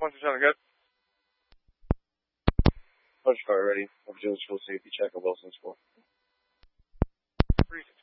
Punch sounding good. Punch car ready. I'm doing full safety check at Wilson's 4. 3-2.